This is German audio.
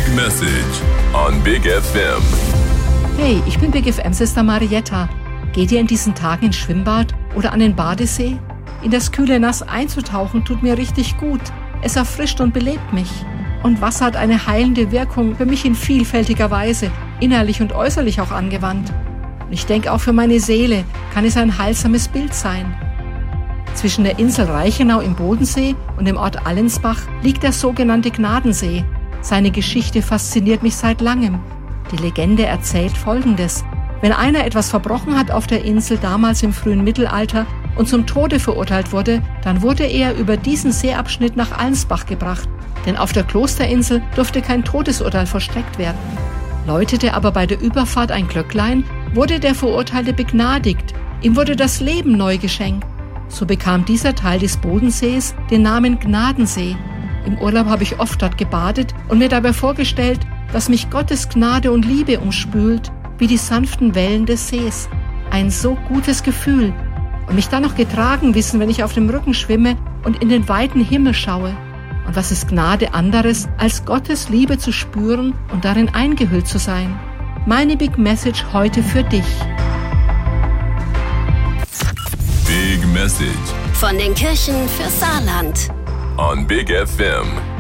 Big Message on Big FM. Hey, ich bin Big FM Sister Marietta. Geht ihr in diesen Tagen ins Schwimmbad oder an den Badesee? In das kühle Nass einzutauchen tut mir richtig gut. Es erfrischt und belebt mich. Und Wasser hat eine heilende Wirkung für mich in vielfältiger Weise, innerlich und äußerlich auch angewandt. Und ich denke, auch für meine Seele kann es ein heilsames Bild sein. Zwischen der Insel Reichenau im Bodensee und dem Ort Allensbach liegt der sogenannte Gnadensee. Seine Geschichte fasziniert mich seit langem. Die Legende erzählt Folgendes. Wenn einer etwas verbrochen hat auf der Insel damals im frühen Mittelalter und zum Tode verurteilt wurde, dann wurde er über diesen Seeabschnitt nach Allensbach gebracht. Denn auf der Klosterinsel durfte kein Todesurteil vollstreckt werden. Läutete aber bei der Überfahrt ein Glöcklein, wurde der Verurteilte begnadigt. Ihm wurde das Leben neu geschenkt. So bekam dieser Teil des Bodensees den Namen Gnadensee. Im Urlaub habe ich oft dort gebadet und mir dabei vorgestellt, dass mich Gottes Gnade und Liebe umspült, wie die sanften Wellen des Sees. Ein so gutes Gefühl. Und mich dann noch getragen wissen, wenn ich auf dem Rücken schwimme und in den weiten Himmel schaue. Und was ist Gnade anderes, als Gottes Liebe zu spüren und darin eingehüllt zu sein? Meine Big Message heute für dich. Big Message von den Kirchen für Saarland. on Big FM.